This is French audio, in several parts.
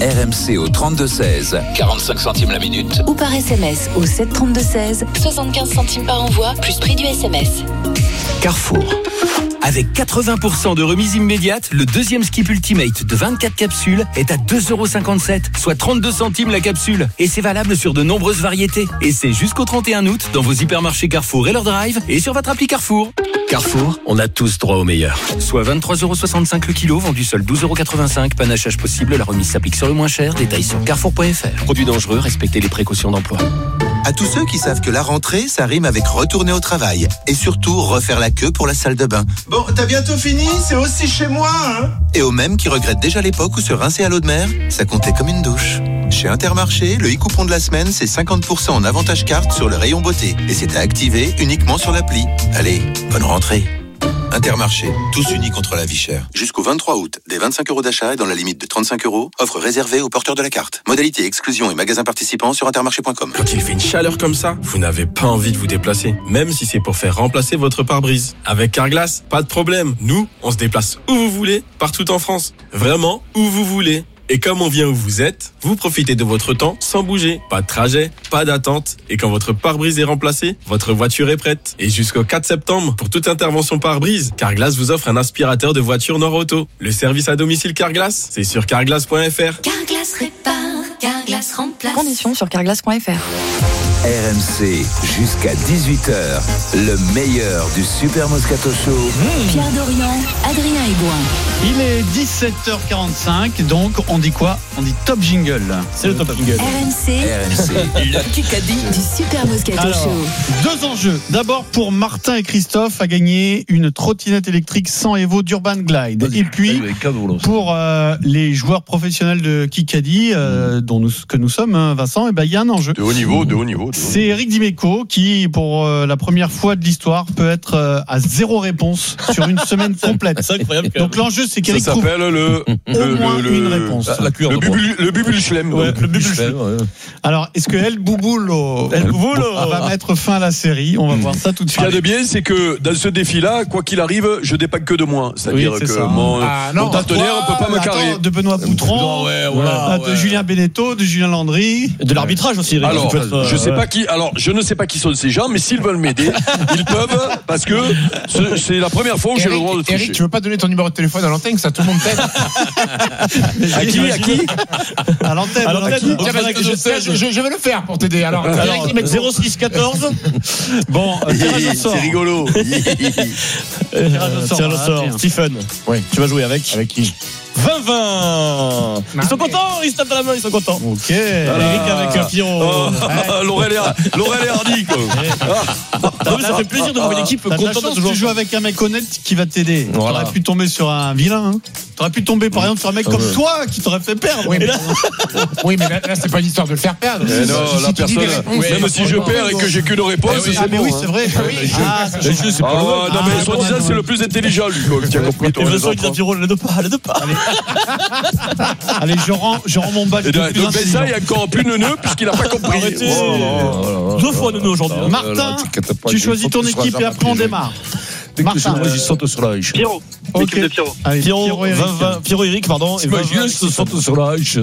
RMC au 32-16, 45 centimes la minute. Ou par SMS au 732-16, 75 centimes par envoi, plus prix du SMS. Carrefour. Avec 80% de remise immédiate, le deuxième Skip Ultimate de 24 capsules est à 2,57€, soit 32 centimes la capsule. Et c'est valable sur de nombreuses variétés. Et c'est jusqu'au 31 août dans vos hypermarchés Carrefour et leur drive et sur votre appli Carrefour. Carrefour, on a tous droit au meilleur. Soit 23,65€ le kilo, vendu seul 12,85€. Panachage possible, la remise s'applique sur le moins cher. Détails sur carrefour.fr. Produits dangereux, respectez les précautions d'emploi. À tous ceux qui savent que la rentrée, ça rime avec retourner au travail. Et surtout, refaire la queue pour la salle de bain. Bon, t'as bientôt fini, c'est aussi chez moi, hein. Et aux mêmes qui regrettent déjà l'époque où se rincer à l'eau de mer, ça comptait comme une douche. Chez Intermarché, le e-coupon de la semaine, c'est 50% en avantage carte sur le rayon beauté. Et c'est à activer uniquement sur l'appli. Allez, bonne rentrée. Intermarché, tous unis contre la vie chère. Jusqu'au 23 août, des 25€ d'achat et dans la limite de 35€, offre réservée aux porteurs de la carte. Modalité, exclusion et magasins participants sur intermarché.com. Quand il fait une chaleur comme ça, vous n'avez pas envie de vous déplacer, même si c'est pour faire remplacer votre pare-brise. Avec Carglass, pas de problème. Nous, on se déplace où vous voulez, partout en France. Vraiment, où vous voulez. Et comme on vient où vous êtes, vous profitez de votre temps sans bouger. Pas de trajet, pas d'attente. Et quand votre pare-brise est remplacé, votre voiture est prête. Et jusqu'au 4 septembre, pour toute intervention pare-brise, Carglass vous offre un aspirateur de voiture Nord-Auto. Le service à domicile Carglass, c'est sur carglass.fr. Carglass répare, Carglass remplace. Conditions sur carglass.fr. RMC jusqu'à 18h, le meilleur du Super Moscato Show. Pierre Dorian, Adrien Aigouin. Il est 17h45, donc on dit quoi ? On dit top jingle. C'est le top jingle. RMC, Le Kikadi du Super Moscato Alors, Show. 2 enjeux. D'abord pour Martin et Christophe à gagner une trottinette électrique 100 Evo d'Urban Glide. Et puis pour les joueurs professionnels de Kikadi, que nous sommes, hein, Vincent, et ben il y a un enjeu. De haut niveau. C'est Eric Dimeco qui, pour la première fois de l'histoire, peut être à 0 réponse sur une semaine complète. C'est incroyable. Donc l'enjeu, c'est qu'Eric Ça trouve s'appelle au moins une réponse. le bubulchlem. Ouais, le bubulchlem. Alors, est-ce que El Bouboulo va mettre fin à la série ? On va voir ça tout de Ce qu'il suite. y a de bien, c'est que dans ce défi-là, quoi qu'il arrive, je dépends que de moi. C'est-à-dire Oui, c'est que ça. mon partenaire, on peut pas me carrer. De Benoît Poutron, de Julien Beneteau, de Julien Landry. De l'arbitrage aussi. Eric. Alors, je ne sais pas qui sont ces gens, mais s'ils veulent m'aider, ils peuvent, parce que c'est la première fois où j'ai le droit de tricher. Eric, tu veux pas donner ton numéro de téléphone à l'antenne, ça tout le monde t'aide. À qui À l'antenne. Tiens, je vais le faire pour t'aider. Alors, Eric, il met 06 14. Bon, tirage au sort. C'est rigolo. Tirage au sort. Stephen. Oui. Tu vas jouer avec qui 20-20. Ils sont contents, ils se tapent dans la main, ils sont contents. Ok. Eric avec Pierrot. Laurel et Hardy, quoi. Ça fait plaisir de voir une équipe T'as de la contente de chance, toujours. tu joues avec un mec honnête qui va t'aider. Voilà. T'aurais pu tomber sur un vilain. Hein. T'aurais pu tomber par exemple sur un mec comme toi qui t'aurait fait perdre. Oui, mais là, c'est pas une histoire de le faire perdre. Non, la personne, même si je perds et que j'ai qu'une réponse, c'est mais bon. oui, c'est vrai. Non, mais soi-disant, c'est le plus intelligent, lui, quoi. Tu as compris, toi. Et Vincent, il dit à Pierrot, les deux pas. Allez, je rends mon badge. Donc, ça, il y a encore plus neuneux, puisqu'il n'a pas compris. Arrêtez. 2 fois neuneux aujourd'hui. Martin, tu choisis ton équipe et après on démarre. Martin, Moi, j'y saute sur la hache. Pierrot, ok. l'équipe de Pierrot. Allez, Pierrot, Eric. Pierrot Eric, pardon. Et Imagine, je saute sur la hache.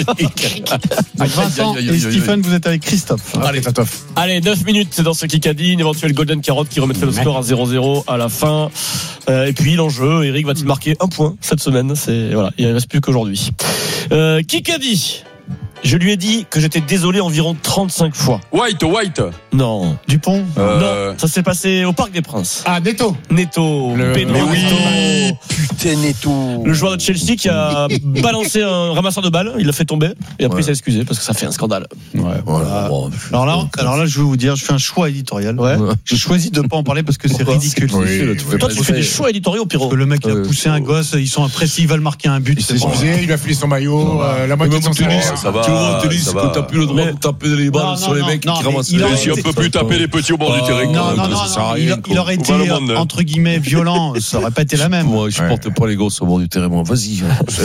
Vincent et Stephen, vous êtes avec Christophe. Allez, Tatoff. Allez, 9 minutes dans ce Kikadi, une éventuelle Golden Carotte qui remettrait le score à 0-0 à la fin. Et puis l'enjeu, Eric va-t-il marquer un point cette semaine ? Voilà, il ne reste plus qu'aujourd'hui. Kikadi. Je lui ai dit que j'étais désolé environ 35 fois. White. Non. Dupont. Non, ça s'est passé au Parc des Princes. Ah, Neto. Neto, Mais Pedro oui, Neto. putain, Neto. Le joueur de Chelsea qui a balancé un ramasseur de balles, il l'a fait tomber et après il s'est excusé parce que ça fait un scandale. Ouais, voilà. Alors là, je vais vous dire, je fais un choix éditorial. Ouais. J'ai choisi de ne pas en parler parce que c'est ridicule. Toi, tu fais des choix éditoriaux, Pierrot. Parce que le mec il a poussé un gosse, ils sont après s'ils veulent marquer un but. Il s'est excusé, il lui a filé son maillot, la moitié de son salaire. Ça va. Tu vois, tennis, ça va. t'as plus le droit de taper les balles sur les mecs qui ramassent les balles. Si on peut plus taper les petits au bord du terrain. Non, il aurait été entre guillemets violent, ça aurait pas été la même. Moi, je porte pas les gosses au bord du terrain, moi. Vas-y.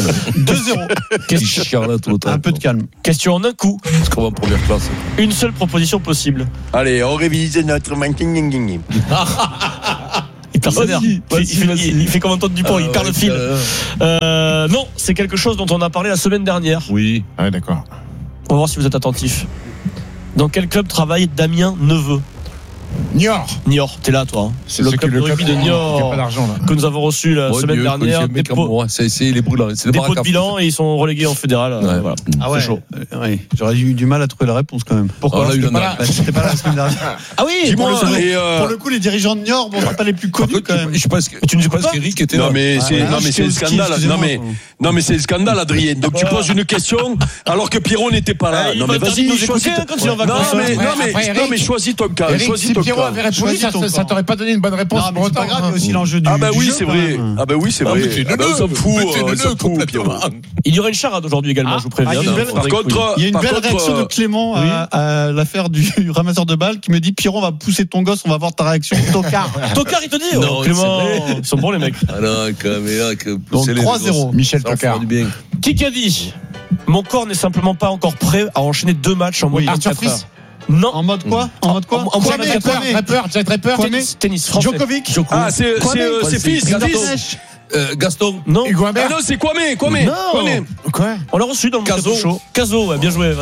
2-0. Un peu de calme. Question en un coup. Parce qu'on va en première classe. Une seule proposition possible. Allez, on révise notre persévère. Il fait comme Antoine Dupont, il perd le fil. Non, c'est quelque chose dont on a parlé la semaine dernière. Oui. Ah ouais, d'accord. On va voir si vous êtes attentifs. Dans quel club travaille Damien Neveu? Niort, t'es là toi. C'est le club de rugby de Niort que nous avons reçu la semaine dernière. Dépôt de bilan et ils sont relégués en fédéral. Voilà. Ah ouais, c'est chaud. Oui. J'aurais eu du mal à trouver la réponse quand même. Pourquoi? C'était pas la semaine dernière. Ah oui. Pour le coup, les dirigeants de Niort, c'est pas les plus connus quand même. Je pense que tu ne sais pas qu'Eric était là. Non mais c'est le scandale. Non mais c'est le scandale, Adrien. Donc tu poses une question alors que Pierrot n'était pas là. Non mais vas-y, choisis. Non mais choisis ton cas. Si Pierrot avait répondu, ça t'aurait pas donné une bonne réponse. Non, mais c'est pas grave, il y a aussi l'enjeu du jeu. Ah bah oui, c'est vrai. On s'en fout, Pierrot. Il y aura une charade aujourd'hui également, je vous préviens. Par contre, il y a une belle réaction de Clément à l'affaire du ramasseur de balles qui me dit Pierrot, on va pousser ton gosse, on va voir ta réaction. Tocard, il te dit. Non, Clément, ils sont bons les mecs. Ah non, quand même, là, donc 3-0. Michel Tocard. Qui a dit mon corps n'est simplement pas encore prêt à enchaîner 2 matchs en mode 24 heures. Non. En mode quoi? En mode Rapper. Tennis français. Djokovic. Ah, c'est fils. Gaston. Non. Ah non, c'est Kwame. Non. Quoi? On l'a reçu dans le Caso. Caso, ouais, bien joué.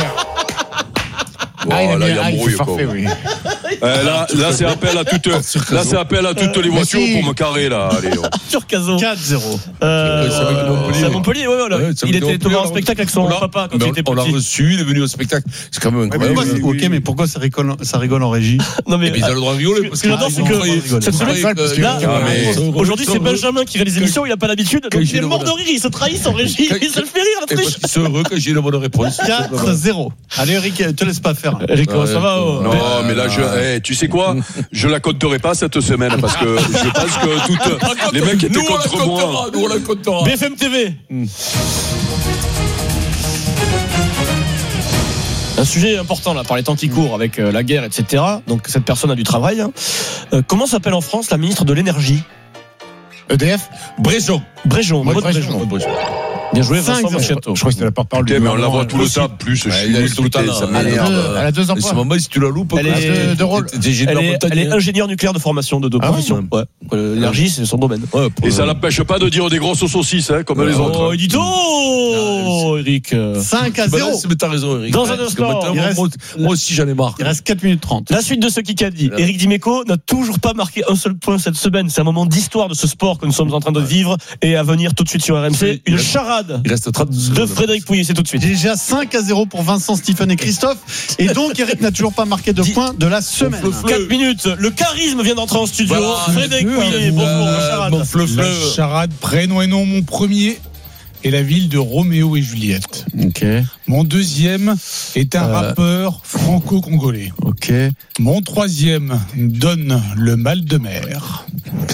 Là, il a brouillé, forfait, oui. Là, c'est appel à toutes les voitures pour me carrer, là. Allez, sur Caso. 4-0, c'est à Montpellier, ouais, voilà. Il était tombé en spectacle avec son papa quand il était petit. On l'a reçu, il est venu au spectacle. C'est quand même incroyable. Ok, mais pourquoi ça rigole en régie? Non, mais. Il a le droit de rigoler. Ce que j'adore, c'est que cette semaine, là, aujourd'hui, c'est Benjamin qui réalise l'émission, il n'a pas l'habitude. Donc il est mort de rire, il se trahit en régie. Ça le fait rire, la triche. Je suis heureux que j'ai la bonne réponse. 4-0. Allez, Eric, te laisse pas faire. Eric, ça va? Non, mais là, tu sais quoi? Je la compterai pas cette semaine parce que je pense que toutes les mecs étaient contre moi. Nous, on la comptera. BFM TV. Un sujet important là, par les temps qui courent avec la guerre, etc. Donc cette personne a du travail. Comment s'appelle en France la ministre de l'énergie? EDF. Bréjon. Bien joué, Vincent Machado. Je crois que c'était la porte-parole du gouvernement. On la voit tout le temps, plus. Elle est tout le temps. Elle a 2 emplois. C'est maman, si tu la loupes. Elle est ingénieure nucléaire de formation, de profession. L'énergie, c'est son domaine. Et ça l'empêche pas de dire des grosses saucisses, comme les autres. Oh, Edito, Eric. 5-0. Mais t'as raison, Eric. Dans un instant. Moi aussi, j'en ai marre. Il reste 4 minutes 30. La suite de ce qui a dit. Eric Dimeco n'a toujours pas marqué un seul point cette semaine. C'est un moment d'histoire de ce sport que nous sommes en train de vivre et à venir tout de suite sur RMC. Une charade. Il reste 30 secondes. De Frédéric Pouillet, c'est tout de suite. Déjà 5-0 pour Vincent, Stephen et Christophe. Et donc Eric n'a toujours pas marqué de points de la semaine. 4 minutes. Le charisme vient d'entrer en studio. Frédéric Pouillet, bonjour. La charade, prénom et nom, mon premier est la ville de Roméo et Juliette. Ok. Mon deuxième est un rappeur franco-congolais. Ok. Mon troisième donne le mal de mer.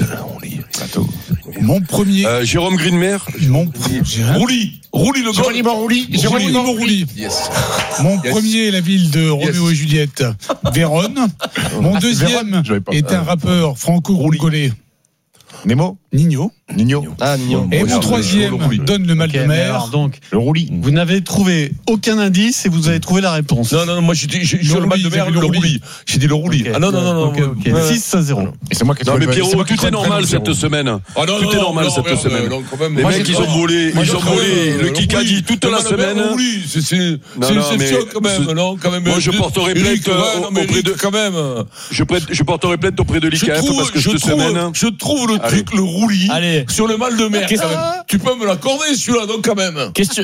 Mon premier. Jérôme Greenmer. Rouli le Jérôme Rouli. Yes. Mon premier est la ville de Roméo et Juliette. Vérone. Mon deuxième est un rappeur franco-congolais. Nino. Ah, Nino. Et mon troisième donne le mal de mer. Alors donc, le Rouli. Vous n'avez trouvé aucun indice et vous avez trouvé la réponse. Non, moi j'ai dit le mal de mer, le Rouli. J'ai dit le Rouli. Ah non. Ok. 6-0. Et c'est moi qui ai Non, mais Pierrot, tout est normal cette semaine. Tout est normal cette semaine. Les mecs, ils ont volé le Kikadi toute la semaine. C'est une exception quand même. Moi, je porterai plainte auprès de. Quand même. Je porterai plainte auprès de l'ICAF parce que cette semaine. Je trouve le truc, le Rouli. Allez. Sur le mal de mer, quand même. Tu peux me l'accorder, celui-là, donc, quand même.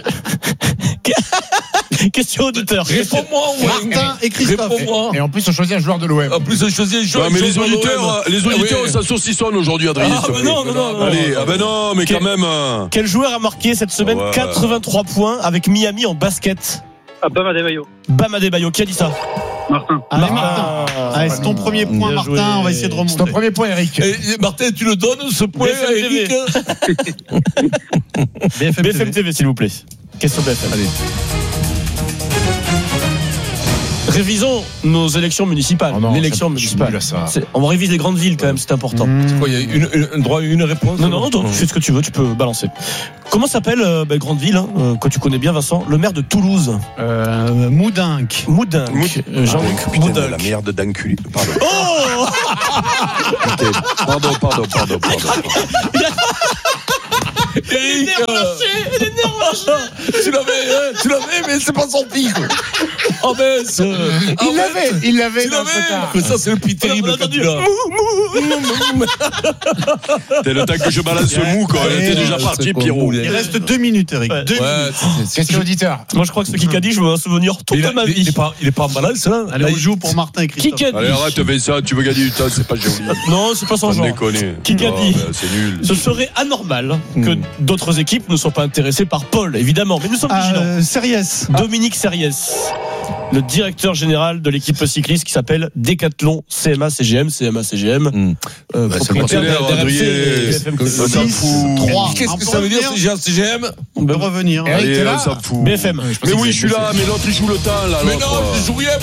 Question auditeur. Réponds-moi, Martin et Christophe. Réponds-moi. Et en plus, on choisit un joueur de l'OM. En plus, on choisit un joueur. Mais les auditeurs, ça saucissonne aujourd'hui, Adrien. Non. Allez, non, mais quand même. Quel joueur a marqué cette semaine 83 points avec Miami en basket? Bam Adebayo. Bam Adebayo. Qui a dit ça? Martin. Allez, Martin. Allez, c'est ton premier point, Martin. Joué. On va essayer de remonter. C'est ton premier point, Eric. Et Martin, tu le donnes, ce point à Eric? BFM TV, s'il vous plaît. Question BFM. Allez. Révisons nos élections municipales. L'élection municipale. On révise les grandes villes quand même, c'est important. C'est quoi, il y a un droit à une réponse? Non, tu fais ce que tu veux, tu peux balancer. Comment s'appelle grande ville que tu connais bien, Vincent, le maire de Toulouse? Moudinque. Jean-Luc Moudinque. La merde d'enculé. Pardon. Oh Pardon. Eric, tu l'avais, mais c'est pas son pic. Oh mince. Il l'avait. Ça, c'est le plus terrible. C'est le temps que je balance ce mou, quand elle était déjà parti, Pierrot. Il reste 2 minutes, Eric. 2 minutes. Question auditeur. Moi, je crois que ce Kikadi, je vais m'en souvenir toute ma vie. Il est pas en balance, là. Allez, on joue pour Martin et Christophe. Kikadi. Allez, arrête, Vincent, tu veux gagner du temps, c'est pas joli. Non, c'est pas son genre. Kikadi. C'est nul. Ce serait anormal que d'autres équipes ne soient pas intéressées par Paul, évidemment. Mais nous sommes vigilants. Sériès. Dominique Sériès, le directeur général de l'équipe cycliste qui s'appelle Décathlon CMA-CGM. Propriétaire d'RMC. On s'en fout. 3. Qu'est-ce que ça veut dire, CGM? On peut revenir. Allez, on s'en fout. BFM. Mais oui, je suis là, mais l'autre, il joue le temps, là. Mais non, je joue rien,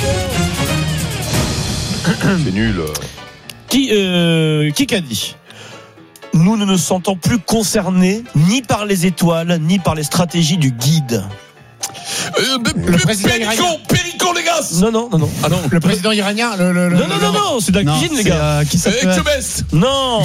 c'est nul. Qui qu'a dit? Nous ne nous sentons plus concernés ni par les étoiles, ni par les stratégies du guide. Le président iranien. Péricon, les gars. Non. Ah non. Le président iranien. Non, c'est de la cuisine, les gars. Qui s'appelle Non.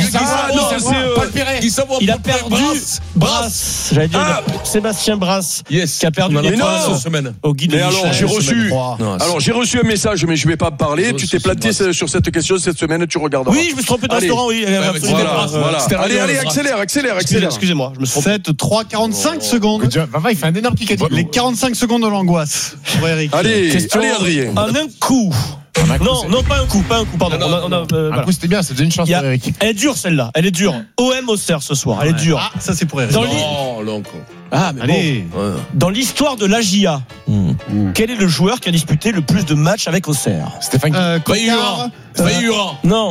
Il a perdu Brasse. J'allais dire Sébastien Brasse. Yes. Qui a perdu cette semaine. Au guide. Mais alors, j'ai reçu un message, mais je vais pas parler. Tu t'es planté sur cette question cette semaine, tu regarderas. Oui, je me suis trompé de restaurant, oui. Voilà. Allez, accélère. Excusez-moi, je me suis trompé. 7, 3, 45 secondes. Il fait un énorme Kikadi. Les 45 secondes de l'angoisse. Pour Eric. Allez, Adrien. En un coup. Non, pas un coup, pardon. Un coup, c'était bien, ça faisait une chance pour Eric. Elle est dure, celle-là. Elle est dure. OM Auxerre ce soir. Elle est dure. Ah, ça, c'est pour Eric. Allez. Dans l'histoire de l'AGIA, quel est le joueur qui a disputé le plus de matchs avec Auxerre? Stéphane Cotard. Non.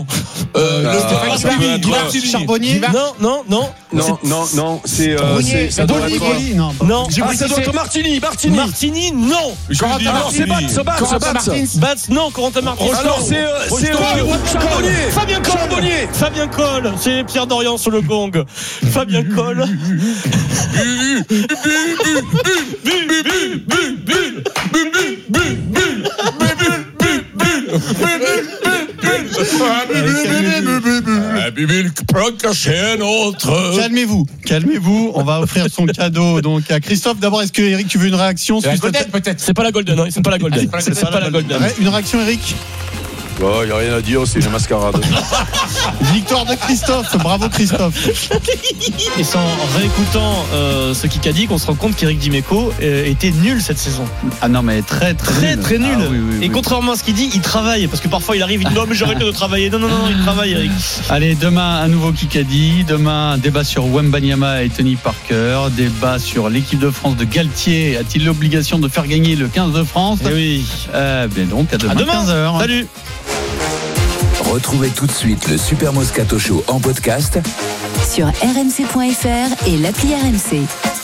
Charbonnier. Non. C'est ça doit être. Non. Ça doit être Martini. Martini, non. Alors c'est Bats. Non, Corentin Martini. Alors c'est Charbonnier. Fabien Coll. C'est Pierre Dorian sur le gong. Fabien Coll. Calmez-vous. On va offrir son cadeau donc à Christophe. D'abord, est-ce que Eric, tu veux une réaction? Peut-être. C'est pas la Golden. C'est pas la Golden. Une réaction, Eric? Oh, il n'y a rien à dire, c'est une mascarade. Victoire de Christophe, bravo Christophe. Et c'est en réécoutant ce qu'il a dit qu'on se rend compte qu'Éric Dimeco était nul cette saison. Ah non mais très nul. Et contrairement à ce qu'il dit, il travaille parce que parfois il arrive, il dit non mais j'arrête de travailler. Non, il travaille, Eric. Allez, demain un nouveau Kikadi, demain un débat sur Wembanyama et Tony Parker, débat sur l'équipe de France de Galtier, a-t-il l'obligation de faire gagner le 15 de France? Oui. Donc à demain 15h. Salut. Retrouvez tout de suite le Super Moscato Show en podcast sur rmc.fr et l'appli RMC.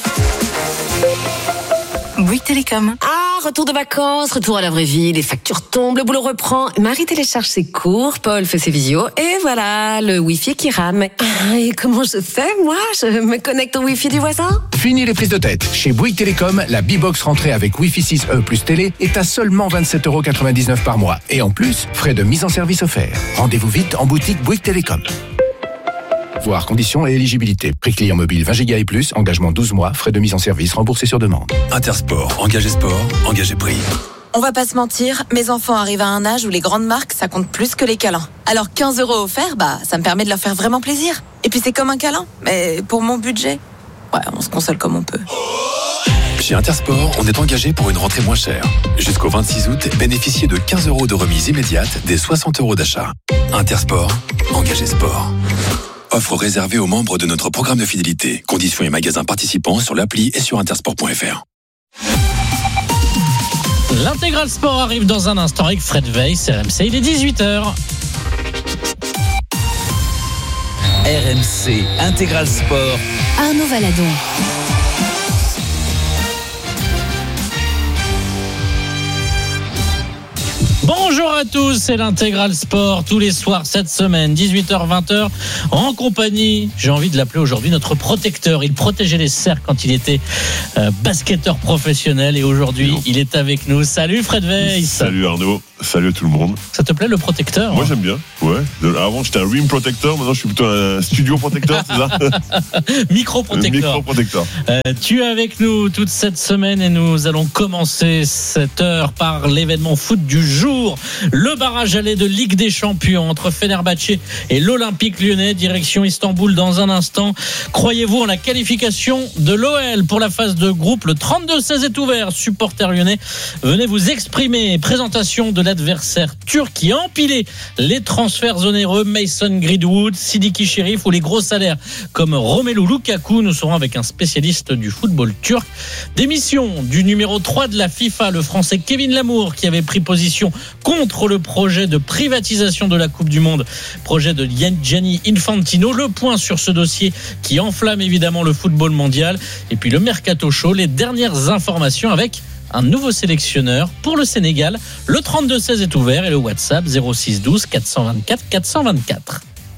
Bouygues Télécom. Ah, retour de vacances, retour à la vraie vie, les factures tombent, le boulot reprend. Marie télécharge ses cours, Paul fait ses visios, et voilà, le Wi-Fi qui rame. Ah, et comment je fais, moi? Je me connecte au Wi-Fi du voisin? Fini les prises de tête. Chez Bouygues Télécom, la B-Box rentrée avec Wi-Fi 6E plus télé est à seulement 27,99€ par mois. Et en plus, frais de mise en service offerts. Rendez-vous vite en boutique Bouygues Télécom. Voir conditions et éligibilité. Prix client mobile 20 Go et plus, engagement 12 mois, frais de mise en service remboursés sur demande. Intersport, engagé sport, engagé prix. On va pas se mentir, mes enfants arrivent à un âge où les grandes marques, ça compte plus que les câlins. Alors 15 € offerts, ça me permet de leur faire vraiment plaisir. Et puis c'est comme un câlin, mais pour mon budget, on se console comme on peut. Chez Intersport, on est engagé pour une rentrée moins chère. Jusqu'au 26 août, bénéficiez de 15 € de remise immédiate des 60 € d'achat. Intersport, engagé sport. Offre réservée aux membres de notre programme de fidélité. Conditions et magasins participants sur l'appli et sur intersport.fr. L'intégral sport arrive dans un instant avec Fred Weiss, RMC, il est 18h. RMC Intégral Sport. Arnaud Valadon. à tous, c'est l'Intégral Sport tous les soirs cette semaine, 18h-20h, en compagnie, j'ai envie de l'appeler aujourd'hui notre protecteur. Il protégeait les cercles quand il était basketteur professionnel et aujourd'hui il est avec nous. Salut Fred Weiss. Salut Arnaud, salut à tout le monde. Ça te plaît le protecteur? Moi j'aime bien, ouais. Avant j'étais un rim protecteur, maintenant je suis plutôt un studio protecteur, c'est ça? Micro-protecteur. Micro-protecteur. Tu es avec nous toute cette semaine et nous allons commencer cette heure par l'événement foot du jour. Le barrage aller de Ligue des Champions entre Fenerbahçe et l'Olympique Lyonnais, direction Istanbul dans un instant. Croyez-vous en la qualification de l'OL pour la phase de groupe? Le 32-16 est ouvert. Supporters lyonnais, venez vous exprimer. Présentation de l'adversaire turc qui a empilé les transferts onéreux, Mason Greenwood, Sidiki Cherif ou les gros salaires comme Romelu Lukaku. Nous serons avec un spécialiste du football turc. Démission du numéro 3 de la FIFA, le français Kevin Lamour, qui avait pris position contre le projet de privatisation de la Coupe du Monde, projet de Gianni Infantino. Le point sur ce dossier qui enflamme évidemment le football mondial. Et puis le Mercato Show, les dernières informations avec un nouveau sélectionneur pour le Sénégal. Le 32-16 est ouvert et le WhatsApp 06 12 424 424.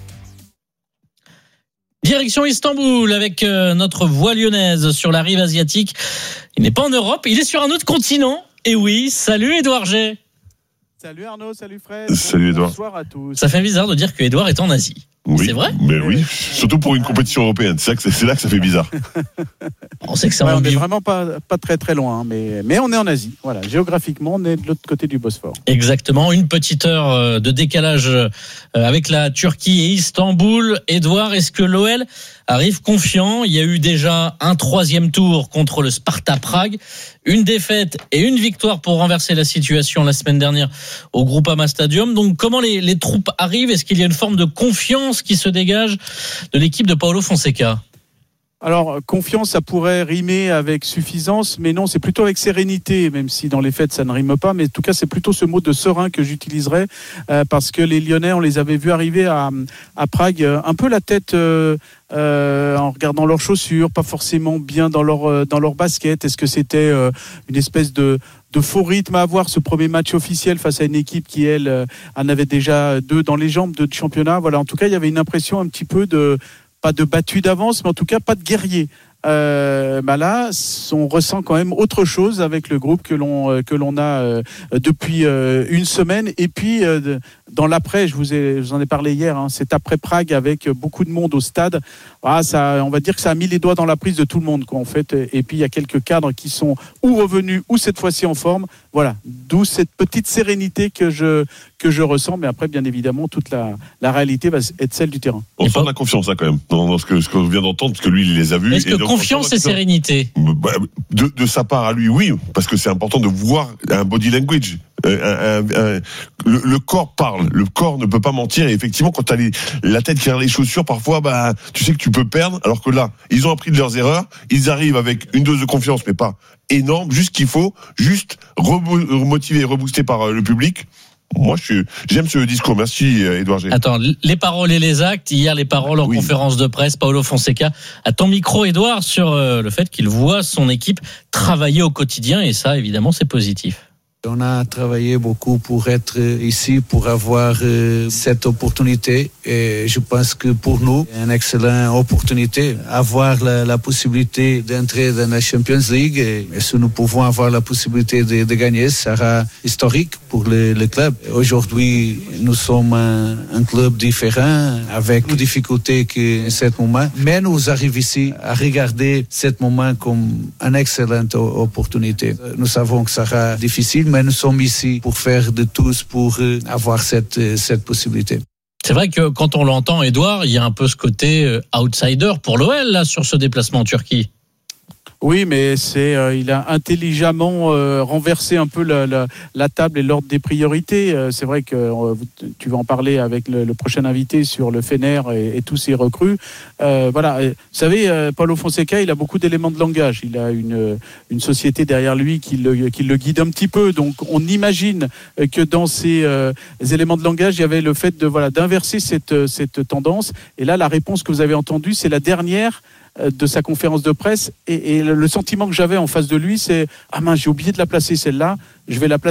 Direction Istanbul avec notre voile lyonnaise sur la rive asiatique. Il n'est pas en Europe, il est sur un autre continent. Et oui, salut Édouard G. Salut Arnaud, salut Fred. Salut Édouard. Bonsoir à tous. Ça fait bizarre de dire que Édouard est en Asie. Oui, c'est vrai? Mais oui, surtout pour une compétition européenne. C'est là que ça fait bizarre. On sait que on est vraiment pas très très loin, mais on est en Asie. Voilà, géographiquement, on est de l'autre côté du Bosphore. Exactement, une petite heure de décalage avec la Turquie et Istanbul. Édouard, est-ce que l'OL arrive confiant? Il y a eu déjà un 3e tour contre le Sparta Prague, une défaite et une victoire pour renverser la situation la semaine dernière au Groupama Stadium. Donc comment les troupes arrivent? Est-ce qu'il y a une forme de confiance qui se dégage de l'équipe de Paulo Fonseca? Alors, confiance, ça pourrait rimer avec suffisance, mais non, c'est plutôt avec sérénité, même si dans les faits, ça ne rime pas. Mais en tout cas, c'est plutôt ce mot de serein que j'utiliserais, parce que les Lyonnais, on les avait vus arriver à Prague, un peu la tête en regardant leurs chaussures, pas forcément bien dans leur basket. Est-ce que c'était une espèce de faux rythme à avoir, ce premier match officiel face à une équipe qui, elle, en avait déjà 2 dans les jambes de championnat? Voilà, en tout cas, il y avait une impression un petit peu pas de battu d'avance, mais en tout cas pas de guerrier. Là, on ressent quand même autre chose avec le groupe que l'on a depuis une semaine. Et puis dans l'après, je vous en ai parlé hier, cet après Prague avec beaucoup de monde au stade. Ça, on va dire que ça a mis les doigts dans la prise de tout le monde, quoi, en fait. Et puis il y a quelques cadres qui sont ou revenus ou cette fois-ci en forme. Voilà, d'où cette petite sérénité que je ressens. Mais après, bien évidemment, toute la réalité va être celle du terrain. On sent de la confiance quand même dans ce qu'on vient d'entendre, parce que lui, il les a vus. Est-ce que confiance et sérénité? De sa part à lui, oui, parce que c'est important de voir un body language. Le corps parle, le corps ne peut pas mentir. Et effectivement, quand t'as la tête qui a les chaussures, parfois, tu sais que tu peux perdre. Alors que là, ils ont appris de leurs erreurs. Ils arrivent avec une dose de confiance, mais pas énorme, juste qu'il faut, juste remotiver et rebooster par le public. Moi, j'aime ce discours. Merci, Édouard G. Attends, les paroles et les actes. Hier, les paroles en conférence de presse. Paulo Fonseca, à ton micro, Édouard, sur le fait qu'il voit son équipe travailler au quotidien. Et ça, évidemment, c'est positif. On a travaillé beaucoup pour être ici, pour avoir cette opportunité. Et je pense que pour nous, c'est une excellente opportunité. Avoir la possibilité d'entrer dans la Champions League. Et si nous pouvons avoir la possibilité de gagner, ça sera historique pour le club. Aujourd'hui, nous sommes un club différent, avec plus de difficultés que ce moment. Mais nous arrivons ici à regarder ce moment comme une excellente opportunité. Nous savons que ça sera difficile, mais nous sommes ici pour faire de tous pour avoir cette possibilité. C'est vrai que quand on l'entend, Édouard, il y a un peu ce côté outsider pour l'OL là, sur ce déplacement en Turquie. Oui, mais il a intelligemment renversé un peu la table et l'ordre des priorités. C'est vrai que tu vas en parler avec le prochain invité sur le Fener et tous ses recrues. Voilà, vous savez, Paulo Fonseca, il a beaucoup d'éléments de langage. Il a une société derrière lui qui le guide un petit peu. Donc, on imagine que dans ces éléments de langage, il y avait le fait d'inverser cette tendance. Et là, la réponse que vous avez entendue, c'est la dernière de sa conférence de presse et le sentiment que j'avais en face de lui, c'est « Ah mince, j'ai oublié de la placer celle-là, je vais la placer là ».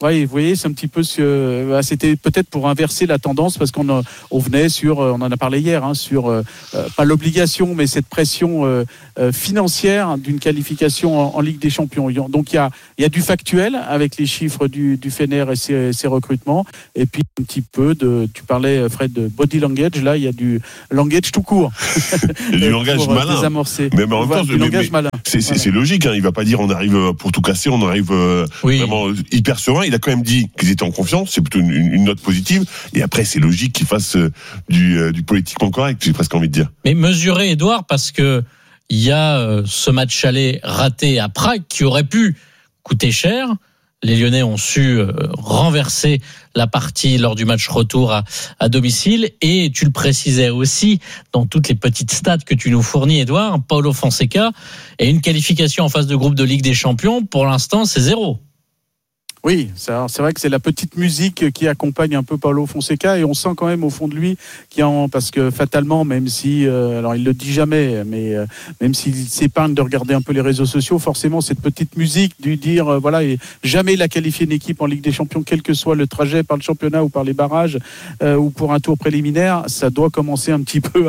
Oui, vous voyez, c'est un petit peu c'était peut-être pour inverser la tendance parce qu'on venait on en a parlé hier, sur pas l'obligation, mais cette pression financière d'une qualification en Ligue des Champions. Donc il y a du factuel avec les chiffres du Fener et ses recrutements, et puis un petit peu tu parlais, Fred, de body language. Là, il y a du langage tout court. Il y a du langage malin. Désamorcer. Mais en même temps, malin. C'est logique. Il va pas dire on arrive pour tout casser, on arrive vraiment hyper serein. Il a quand même dit qu'ils étaient en confiance. C'est plutôt une note positive. Et après, c'est logique qu'il fasse du politiquement correct. J'ai presque envie de dire. Mais mesurez, Edouard, parce que il y a ce match aller raté à Prague qui aurait pu coûter cher. Les Lyonnais ont su renverser la partie lors du match retour à domicile. Et tu le précisais aussi dans toutes les petites stats que tu nous fournis, Edouard, Paulo Fonseca et une qualification en phase de groupe de Ligue des Champions. Pour l'instant, c'est 0. Oui, c'est vrai que c'est la petite musique qui accompagne un peu Paulo Fonseca, et on sent quand même au fond de lui parce que fatalement, même si, alors il le dit jamais, mais même s'il s'épargne de regarder un peu les réseaux sociaux, forcément cette petite musique du dire et jamais il a qualifié une équipe en Ligue des Champions, quel que soit le trajet par le championnat ou par les barrages ou pour un tour préliminaire, ça doit commencer un petit peu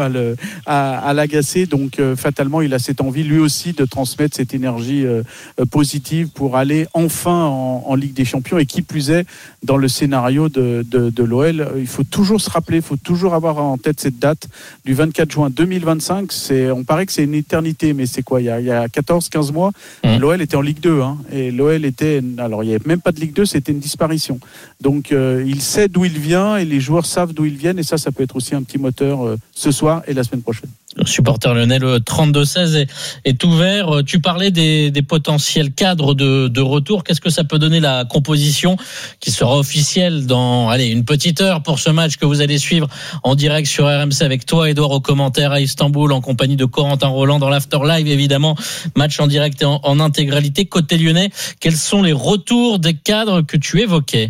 à l'agacer. Donc fatalement, il a cette envie lui aussi de transmettre cette énergie positive pour aller enfin en Ligue des Champions, et qui plus est dans le scénario de l'OL. Il faut toujours se rappeler, il faut toujours avoir en tête cette date du 24 juin 2025. On paraît que c'est une éternité, mais c'est quoi, il y a 14-15 mois, l'OL était en Ligue 2, et l'OL alors il n'y avait même pas de Ligue 2, c'était une disparition. Donc il sait d'où il vient, et les joueurs savent d'où ils viennent, et ça peut être aussi un petit moteur ce soir et la semaine prochaine. Le supporter lyonnais, le 32-16 est ouvert. Tu parlais des potentiels cadres de retour. Qu'est-ce que ça peut donner la composition qui sera officielle dans une petite heure pour ce match que vous allez suivre en direct sur RMC avec toi, Edouard, aux commentaires à Istanbul, en compagnie de Corentin Roland dans l'After Live, évidemment. Match en direct et en intégralité. Côté lyonnais, quels sont les retours des cadres que tu évoquais?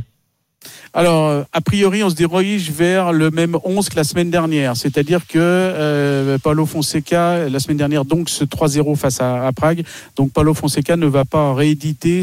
Alors, a priori, on se dirige vers le même 11 que la semaine dernière. C'est-à-dire que Paulo Fonseca, la semaine dernière, donc ce 3-0 face à Prague, donc Paulo Fonseca ne va pas rééditer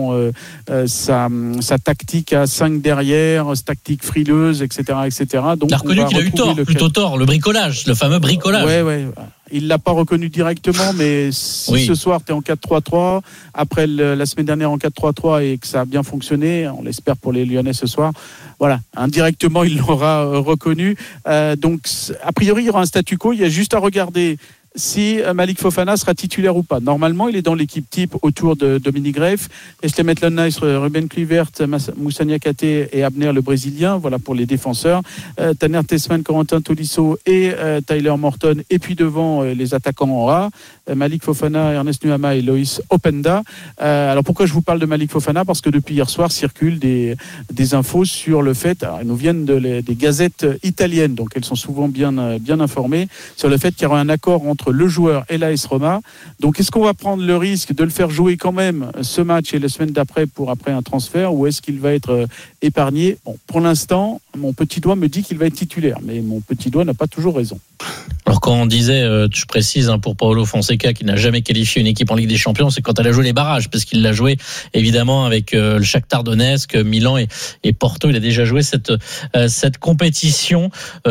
sa tactique à 5 derrière, sa tactique frileuse, etc. Donc, il a reconnu qu'il a eu tort, le bricolage, le fameux bricolage. Ouais. Il l'a pas reconnu directement, mais si ce soir tu es en 4-3-3, après la semaine dernière en 4-3-3 et que ça a bien fonctionné, on l'espère pour les Lyonnais ce soir, indirectement il l'aura reconnu. Donc a priori il y aura un statu quo, il y a juste à regarder si Malik Fofana sera titulaire ou pas. Normalement, il est dans l'équipe type autour de Dominique Greff, Esle Maitland-Nice, Ruben Kluivert, Moussa Niakhaté et Abner le Brésilien. Voilà pour les défenseurs. Tanner Tessman, Corentin Tolisso et Tyler Morton. Et puis devant les attaquants en A, Malik Fofana, Ernest Nuama et Loïs Openda. Alors pourquoi je vous parle de Malik Fofana? Parce que depuis hier soir circulent des infos sur le fait, alors elles nous viennent des gazettes italiennes, donc elles sont souvent bien informées, sur le fait qu'il y aura un accord entre le joueur et l'AS Roma. Donc est-ce qu'on va prendre le risque de le faire jouer quand même ce match et la semaine d'après pour après un transfert, ou est-ce qu'il va être épargné? Bon, pour l'instant, mon petit doigt me dit qu'il va être titulaire, mais mon petit doigt n'a pas toujours raison. Alors quand on disait, je précise pour Paulo Fonseca qui n'a jamais qualifié une équipe en Ligue des Champions, c'est quand elle a joué les barrages, parce qu'il l'a joué évidemment avec le Shakhtar Donetsk, Milan et Porto. Il a déjà joué cette compétition.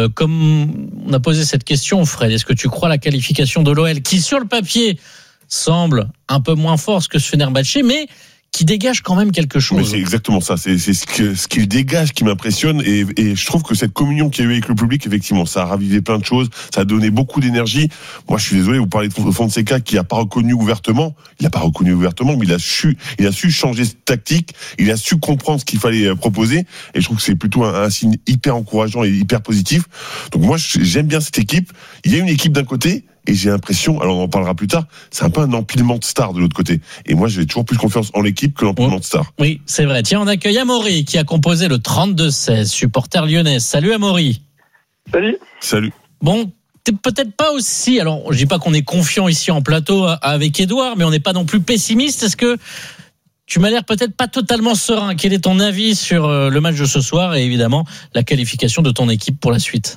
Comme on a posé cette question, Fred, est-ce que tu crois à la qualification de l'OL, qui sur le papier semble un peu moins forte que ce Fenerbahçe, mais qui dégage quand même quelque chose? Mais c'est exactement ça. C'est ce qu'il dégage qui m'impressionne, et je trouve que cette communion qu'il y a eu avec le public, effectivement, ça a ravivé plein de choses, ça a donné beaucoup d'énergie. Moi, je suis désolé, vous parlez de Fonseca qui a pas reconnu ouvertement. Il a pas reconnu ouvertement, mais il a su changer de tactique. Il a su comprendre ce qu'il fallait proposer, et je trouve que c'est plutôt un signe hyper encourageant et hyper positif. Donc moi, j'aime bien cette équipe. Il y a une équipe d'un côté, et j'ai l'impression, alors on en parlera plus tard, c'est un peu un empilement de stars de l'autre côté. Et moi, j'ai toujours plus confiance en l'équipe que l'empilement de stars. Oui, c'est vrai. Tiens, on accueille Amaury qui a composé le 32-16, supporter lyonnais. Salut Amaury. Salut. Bon, t'es peut-être pas aussi, alors je dis pas qu'on est confiant ici en plateau avec Edouard, mais on n'est pas non plus pessimiste. Est-ce que tu m'as l'air peut-être pas totalement serein? Quel est ton avis sur le match de ce soir et évidemment la qualification de ton équipe pour la suite?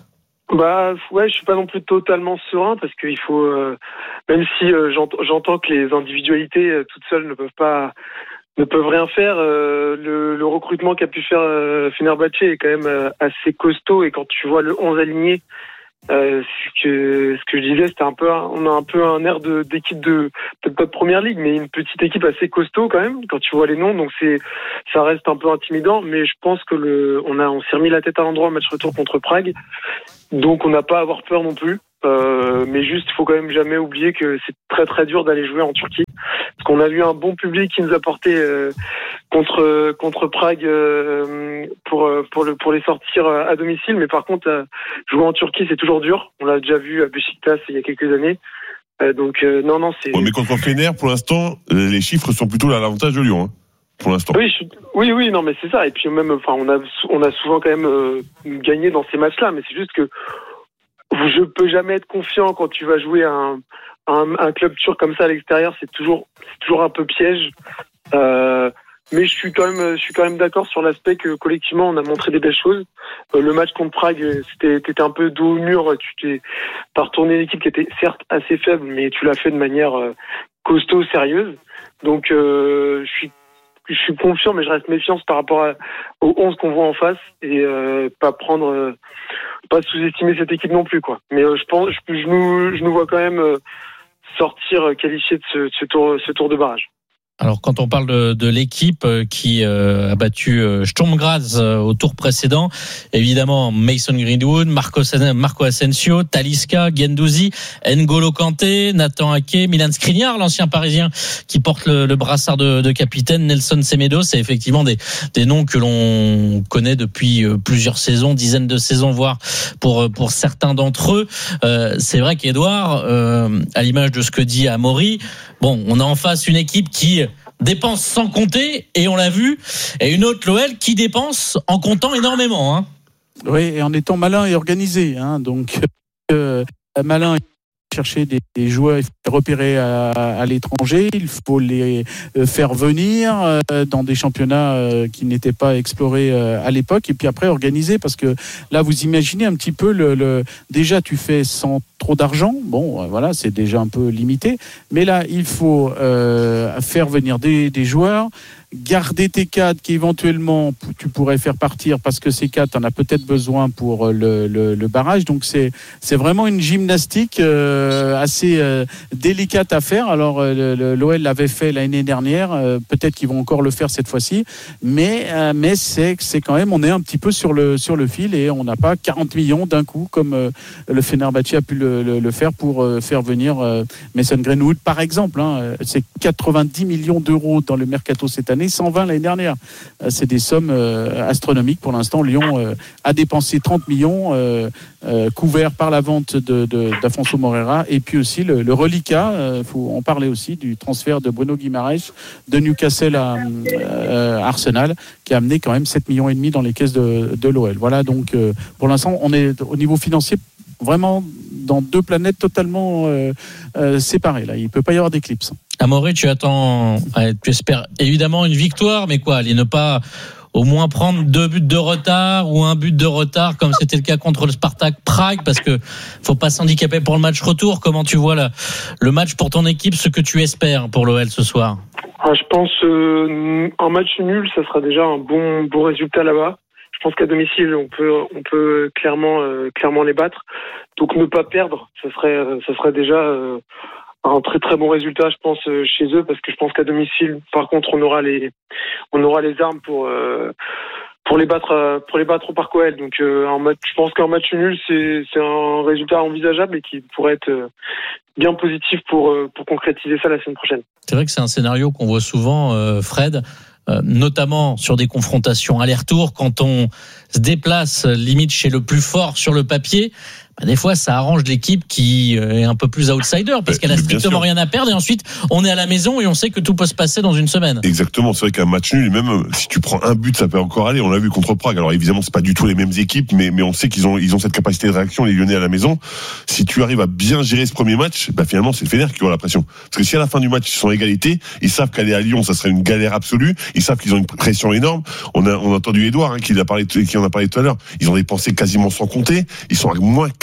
Je suis pas non plus totalement serein, parce qu'il faut, même si j'entends que les individualités toutes seules ne peuvent pas peuvent rien faire. Le recrutement qu'a pu faire Fenerbahçe est quand même assez costaud, et quand tu vois le 11 aligné, ce que je disais, c'était on a un peu un air d'équipe peut-être pas de première ligue, mais une petite équipe assez costaud quand même quand tu vois les noms, donc ça reste un peu intimidant, mais je pense que on s'est remis la tête à l'endroit au match retour contre Prague, donc on n'a pas à avoir peur non plus. Mais juste, il faut quand même jamais oublier que c'est très très dur d'aller jouer en Turquie, parce qu'on a eu un bon public qui nous a porté contre Prague pour les sortir à domicile, mais par contre jouer en Turquie c'est toujours dur. On l'a déjà vu à Beşiktaş il y a quelques années. Donc non c'est. Ouais, mais contre Fener, pour l'instant, les chiffres sont plutôt à l'avantage de Lyon. Hein, pour l'instant. Oui, non mais c'est ça. Et puis même, on a souvent quand même gagné dans ces matchs-là, mais c'est juste que je peux jamais être confiant quand tu vas jouer un club turc comme ça à l'extérieur. C'est toujours un peu piège. Mais je suis quand même d'accord sur l'aspect que collectivement on a montré des belles choses. Le match contre Prague, t'étais un peu dos au mur. T'as retourné une équipe qui était certes assez faible, mais tu l'as fait de manière costaud, sérieuse. Donc je suis confiant, mais je reste méfiant par rapport aux 11 qu'on voit en face, et pas sous-estimer cette équipe non plus, quoi. Mais je nous vois quand même sortir qualifié de ce tour de barrage. Alors, quand on parle de l'équipe qui a battu Sturm Graz au tour précédent, évidemment Mason Greenwood, Marco Asensio, Talisca, Guendouzi, N'Golo Kanté, Nathan Ake, Milan Skriniar, l'ancien Parisien qui porte le brassard de capitaine, Nelson Semedo. C'est effectivement des noms que l'on connaît depuis plusieurs saisons, dizaines de saisons, voire pour certains d'entre eux. C'est vrai qu'Edouard, à l'image de ce que dit Amaury, bon, on a en face une équipe qui dépense sans compter, et on l'a vu, et une autre, l'OL, qui dépense en comptant énormément. Hein. Oui, et en étant malin et organisé. Hein. Donc, malin, chercher des joueurs, il faut les repérer à l'étranger, il faut les faire venir dans des championnats qui n'étaient pas explorés à l'époque, et puis après organiser, parce que là vous imaginez un petit peu déjà tu fais sans trop d'argent, bon voilà, c'est déjà un peu limité, mais là il faut faire venir des joueurs, garder tes cadres qui éventuellement tu pourrais faire partir, parce que ces cadres, tu en as peut-être besoin pour le barrage. Donc c'est vraiment une gymnastique assez délicate à faire. Alors l'OL l'avait fait l'année dernière, peut-être qu'ils vont encore le faire cette fois-ci, mais c'est quand même, on est un petit peu sur le fil, et on n'a pas 40 millions d'un coup comme le Fenerbahçe a pu le faire pour faire venir Mason Greenwood par exemple. Hein. C'est 90 millions d'euros dans le mercato cette année, 120 l'année dernière. C'est des sommes astronomiques. Pour l'instant, Lyon a dépensé 30 millions couverts par la vente d'Afonso Moreira, et puis aussi le reliquat, faut en parler aussi, du transfert de Bruno Guimaraes de Newcastle à Arsenal, qui a amené quand même 7,5 millions dans les caisses de l'OL. Voilà, donc pour l'instant, on est au niveau financier vraiment dans deux planètes totalement séparées. Là, il ne peut pas y avoir d'éclipse. Amaury, tu espères évidemment une victoire, mais quoi, ne pas au moins prendre 2 buts de retard ou 1 but de retard, comme c'était le cas contre le Spartak Prague, parce que faut pas s'handicaper pour le match retour. Comment tu vois le match pour ton équipe, ce que tu espères pour l'OL ce soir? Je pense un match nul, ça sera déjà un bon résultat là-bas. Je pense qu'à domicile, on peut clairement les battre. Donc ne pas perdre, ça serait déjà un très très bon résultat, je pense, chez eux, parce que je pense qu'à domicile, par contre, on aura les armes pour les battre au Parc OL. Donc je pense qu'un match nul, c'est un résultat envisageable et qui pourrait être bien positif pour concrétiser ça la semaine prochaine. C'est vrai que c'est un scénario qu'on voit souvent, Fred. Notamment sur des confrontations aller-retour, quand on se déplace limite chez le plus fort sur le papier, des fois ça arrange l'équipe qui est un peu plus outsider, parce qu'elle a strictement rien à perdre, et ensuite on est à la maison et on sait que tout peut se passer dans une semaine. Exactement, c'est vrai qu'un match nul, même si tu prends un but, ça peut encore aller. On l'a vu contre Prague. Alors évidemment, c'est pas du tout les mêmes équipes, mais on sait qu'ils ont cette capacité de réaction, les Lyonnais à la maison. Si tu arrives à bien gérer ce premier match, finalement c'est le Fener qui aura la pression. Parce que si à la fin du match ils sont à égalité, ils savent qu'aller à Lyon, ça serait une galère absolue. Ils savent qu'ils ont une pression énorme. On a entendu Edouard qui en a parlé tout à l'heure. Ils ont dépensé quasiment sans compter. Ils sont à moins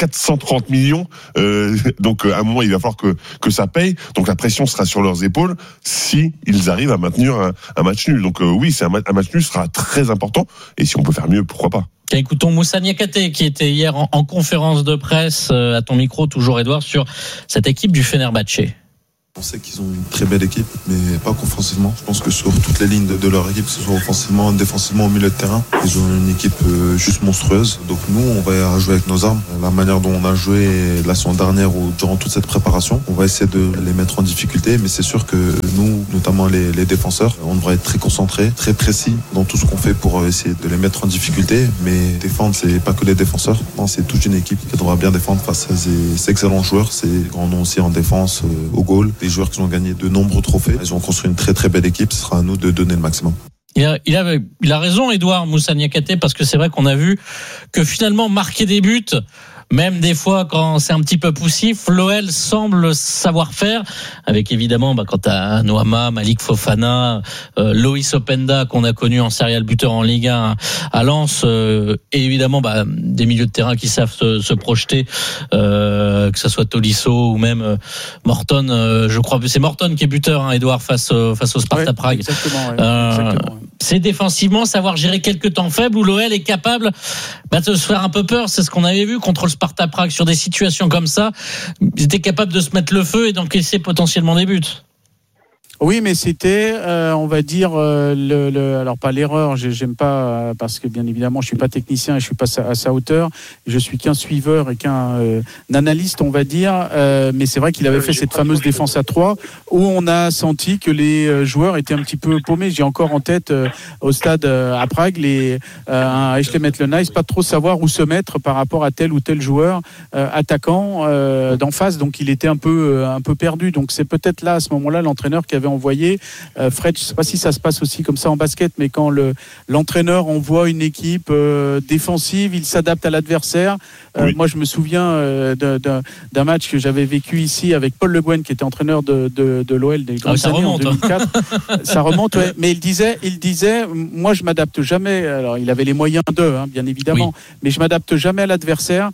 430 millions. Donc à un moment, il va falloir que ça paye. Donc la pression sera sur leurs épaules si ils arrivent à maintenir un match nul. Donc oui, c'est un match nul sera très important. Et si on peut faire mieux, pourquoi pas. Écoutons Moussa Niakhaté qui était hier en conférence de presse à ton micro, toujours Edouard, sur cette équipe du Fenerbahçe. On sait qu'ils ont une très belle équipe, mais pas qu'offensivement. Je pense que sur toutes les lignes de leur équipe, que ce soit offensivement, défensivement, au milieu de terrain, ils ont une équipe juste monstrueuse. Donc nous, on va jouer avec nos armes. La manière dont on a joué la semaine dernière ou durant toute cette préparation, on va essayer de les mettre en difficulté. Mais c'est sûr que nous, notamment les défenseurs, on devrait être très concentrés, très précis dans tout ce qu'on fait pour essayer de les mettre en difficulté. Mais défendre, c'est pas que les défenseurs. Non, c'est toute une équipe qui devra bien défendre face à ces excellents joueurs. C'est grands noms aussi en défense, au goal. Les joueurs qui ont gagné de nombreux trophées. Ils ont construit une très très belle équipe. Ce sera à nous de donner le maximum. Il a raison, Edouard Moussa Niakhaté, parce que c'est vrai qu'on a vu que finalement marquer des buts, même des fois quand c'est un petit peu poussif, l'OL semble savoir faire, avec évidemment quand t'as Noama, Malik Fofana, Loïs Openda qu'on a connu en serial buteur en Ligue 1 à Lens, et évidemment des milieux de terrain qui savent se projeter, que ça soit Tolisso ou même Morton. Je crois que c'est Morton qui est buteur, Edouard, face au Sparta Prague. Exactement. C'est défensivement savoir gérer quelques temps faibles où l'OL est capable de se faire un peu peur. C'est ce qu'on avait vu contre le Sparta Prague sur des situations comme ça. Ils étaient capables de se mettre le feu et d'encaisser potentiellement des buts. Oui, mais c'était, on va dire, alors pas l'erreur, j'aime pas, parce que bien évidemment, je suis pas technicien et je suis pas à sa hauteur. Je suis qu'un suiveur et qu'un analyste, on va dire. Mais c'est vrai qu'il avait fait cette fameuse défense à 3 où on a senti que les joueurs étaient un petit peu paumés. J'ai encore en tête au stade à Prague un Echle Metlenais, pas trop savoir où se mettre par rapport à tel ou tel joueur attaquant d'en face. Donc il était un peu perdu. Donc c'est peut-être là à ce moment-là l'entraîneur qui avait envoyé Fred. Je ne sais pas si ça se passe aussi comme ça en basket, mais quand l'entraîneur envoie une équipe défensive, il s'adapte à l'adversaire. Moi, je me souviens d'un match que j'avais vécu ici avec Paul Le Guen, qui était entraîneur de l'OL des grandes années en 2004. Ça remonte, ouais. Mais il disait, moi, je m'adapte jamais. Alors, il avait les moyens d'eux, bien évidemment, mais je m'adapte jamais à l'adversaire.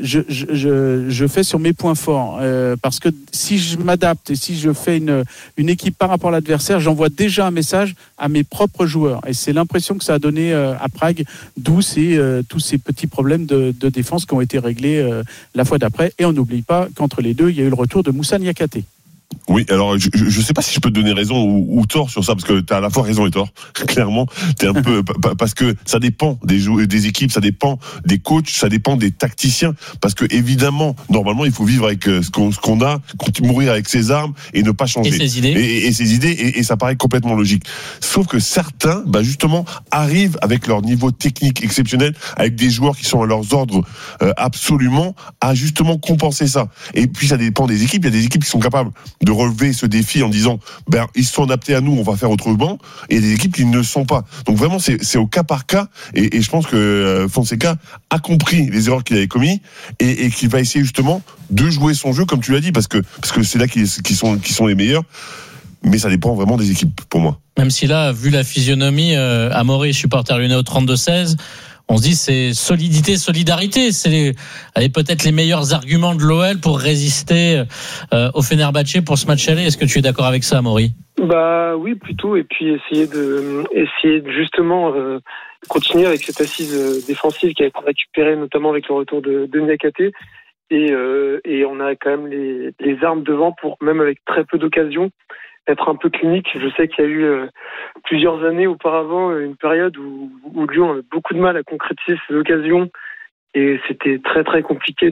Je fais sur mes points forts, parce que si je m'adapte et si je fais une équipe par rapport à l'adversaire, j'envoie déjà un message à mes propres joueurs. Et c'est l'impression que ça a donné à Prague, d'où tous ces petits problèmes de défense qui ont été réglés la fois d'après. Et on n'oublie pas qu'entre les deux, il y a eu le retour de Moussa Niakhaté. Oui, alors je sais pas si je peux te donner raison ou tort sur ça, parce que t'as à la fois raison et tort. Clairement, t'es un peu parce que ça dépend des équipes, ça dépend des coachs, ça dépend des tacticiens. Parce que évidemment, normalement, il faut vivre avec ce qu'on a, mourir avec ses armes et ne pas changer. Et ses idées. Et ses idées, et ça paraît complètement logique. Sauf que certains, justement, arrivent avec leur niveau technique exceptionnel, avec des joueurs qui sont à leurs ordres absolument, à justement compenser ça. Et puis ça dépend des équipes. Il y a des équipes qui sont capables de relever ce défi en disant ils se sont adaptés à nous, on va faire autrement, et des équipes qui ne le sont pas. Donc vraiment c'est au cas par cas, et je pense que Fonseca a compris les erreurs qu'il avait commis et qu'il va essayer justement de jouer son jeu comme tu l'as dit, parce que c'est là qui sont les meilleurs. Mais ça dépend vraiment des équipes pour moi. Même si là, vu la physionomie, Amaury, supporter lyonnais au 32-16, on se dit c'est solidité, solidarité. C'est peut-être les meilleurs arguments de l'OL pour résister au Fenerbahçe pour ce match aller. Est-ce que tu es d'accord avec ça, Amaury ? Oui, plutôt. Et puis essayer de justement continuer avec cette assise défensive qui a été récupérée, notamment avec le retour de Niakhaté. Et on a quand même les armes devant pour, même avec très peu d'occasions, être un peu clinique. Je sais qu'il y a eu plusieurs années auparavant une période où Lyon avait beaucoup de mal à concrétiser ses occasions et c'était très très compliqué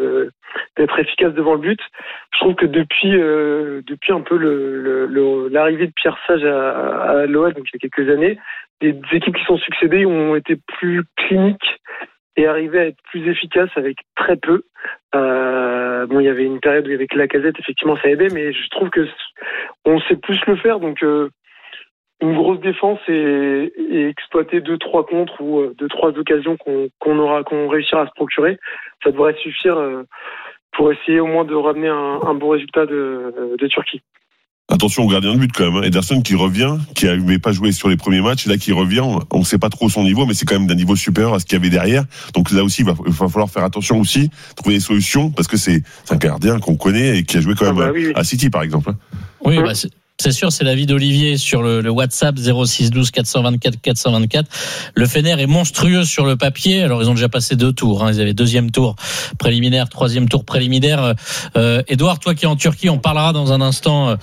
d'être efficace devant le but. Je trouve que depuis un peu l'arrivée de Pierre Sage à l'OL, donc il y a quelques années, les équipes qui sont succédées ont été plus cliniques et arrivé à être plus efficace avec très peu. Il y avait une période où avec Lacazette, effectivement, ça aidait, mais je trouve que on sait plus le faire. Donc, une grosse défense et exploiter 2-3 contres ou 2-3 occasions qu'on réussira à se procurer, ça devrait suffire pour essayer au moins de ramener un bon résultat de Turquie. Attention au gardien de but quand même. Ederson qui revient, qui n'avait pas joué sur les premiers matchs, et là qui revient, on ne sait pas trop son niveau, mais c'est quand même d'un niveau supérieur à ce qu'il y avait derrière. Donc là aussi, il va falloir faire attention aussi, trouver des solutions, parce que c'est un gardien qu'on connaît et qui a joué quand même à City par exemple. Oui, c'est sûr, c'est l'avis d'Olivier sur le WhatsApp 06 12 424 424. Le Fener est monstrueux sur le papier. Alors ils ont déjà passé 2 tours. Ils avaient 2e tour préliminaire, 3e tour préliminaire. Édouard, toi qui es en Turquie, on parlera dans un instant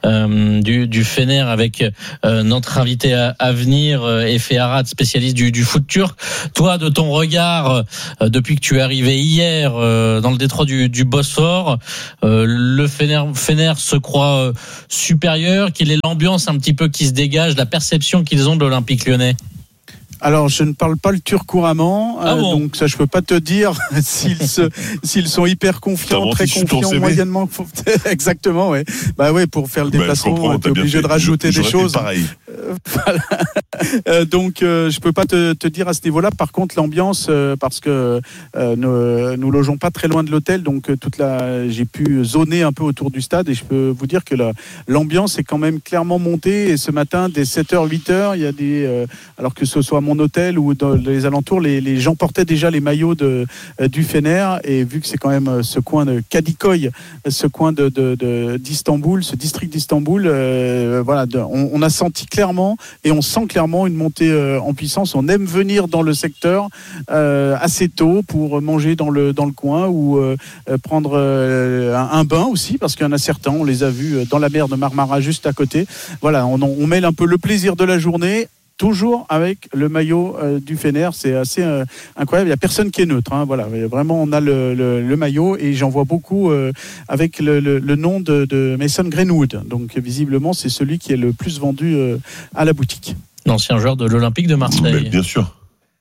du Fener avec notre invité à venir, Efe Arad, spécialiste du foot turc. Toi, de ton regard, depuis que tu es arrivé hier dans le détroit du Bosphore, le Fener se croit supérieur. Quelle est l'ambiance un petit peu qui se dégage, la perception qu'ils ont de l'Olympique Lyonnais? Alors, je ne parle pas le turc couramment, donc ça, je peux pas te dire s'ils sont hyper confiants, très confiants, moyennement. Exactement, ouais. Bah ouais, pour faire le déplacement, t'es obligé de rajouter des choses. Pareil. Voilà. Donc, je peux pas te dire à ce niveau-là. Par contre, l'ambiance, parce que nous logeons pas très loin de l'hôtel, donc j'ai pu zoner un peu autour du stade et je peux vous dire que l'ambiance est quand même clairement montée. Et ce matin, dès 7h, 8h, il y a des, alors que ce soit mon hôtel ou dans les alentours, les gens portaient déjà les maillots du Fener, et vu que c'est quand même ce coin de Kadıköy, ce coin d'Istanbul, ce district d'Istanbul, voilà, on a senti clairement et on sent clairement une montée en puissance. On aime venir dans le secteur assez tôt pour manger dans le coin ou prendre un bain aussi, parce qu'il y en a certains, on les a vus dans la mer de Marmara juste à côté. Voilà, on mêle un peu le plaisir de la journée, toujours avec le maillot du Fener. C'est assez incroyable. Il n'y a personne qui est neutre. Voilà, vraiment, on a le maillot, et j'en vois beaucoup avec le nom de Mason Greenwood. Donc, visiblement, c'est celui qui est le plus vendu à la boutique. L'ancien joueur de l'Olympique de Marseille. Mais bien sûr.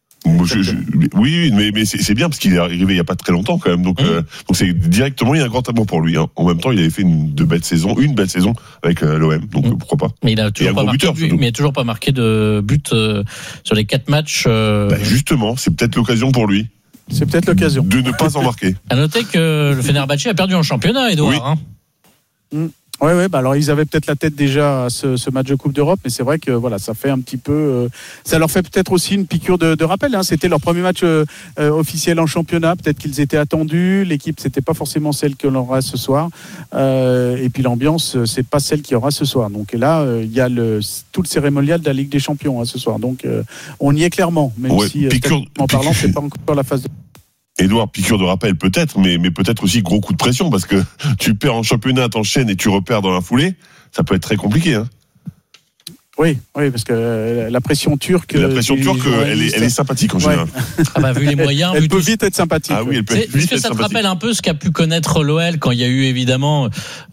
Oui, mais c'est bien parce qu'il est arrivé il n'y a pas très longtemps quand même. Donc c'est directement, il y a un grand amour pour lui. En même temps, il avait fait une belle saison avec l'OM. Donc pourquoi pas. Mais il a toujours pas marqué toujours pas marqué de but sur les 4 matchs. Justement, c'est peut-être l'occasion pour lui. C'est peut-être l'occasion de ne pas en marquer. À noter que le Fenerbahçe a perdu en championnat, Edouard. Oui. Ouais, bah alors ils avaient peut-être la tête déjà à ce match de Coupe d'Europe, mais c'est vrai que voilà, ça fait un petit peu, ça leur fait peut-être aussi une piqûre de rappel. C'était leur premier match officiel en championnat. Peut-être qu'ils étaient attendus. L'équipe, c'était pas forcément celle que l'on aura ce soir. Et puis l'ambiance, c'est pas celle qu'il y aura ce soir. Donc et là, il y a tout le cérémonial de la Ligue des Champions ce soir. Donc on y est clairement, même si en parlant, c'est pas encore la phase de. Édouard, piqûre de rappel peut-être, mais peut-être aussi gros coup de pression, parce que tu perds en championnat, t'enchaînes et tu repères dans la foulée, ça peut être très compliqué. Oui, parce que la pression turque. Elle est sympathique en général. Vu les moyens. Elle peut vite être sympathique. Ah oui, elle peut vite être sympathique. Est-ce que ça te rappelle un peu ce qu'a pu connaître l'OL quand il y a eu évidemment